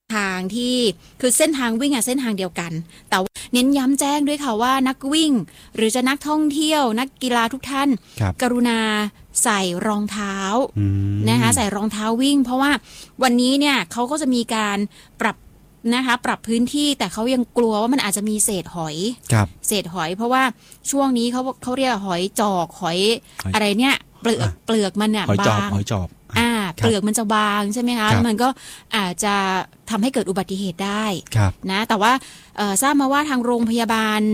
ทางที่คือเส้นทางวิ่งเส้นทางเดียวกันแต่เน้นย้ำแจ้งด้วยค่ะว่านักวิ่งหรือจะนักท่องเที่ยวนักกีฬาทุกท่านกรุณาใส่รองเท้านะคะใส่รองเท้าวิ่งเพราะว่าวันนี้เนี่ยเขาก็จะมีการปรับพื้นที่แต่เขายังกลัวว่ามันอาจจะมีเศษหอยเพราะว่าช่วงนี้เขาเรียกหอยจอกหอยอะไรเนี่ยเปลือกมันเนี่ยบางหอยจอบเปลือกมันจะบางใช่ไหมคะมันก็อาจจะทำให้เกิดอุบัติเหตุได้นะแต่ว่าทราบมาว่าทางโรงพยาบาล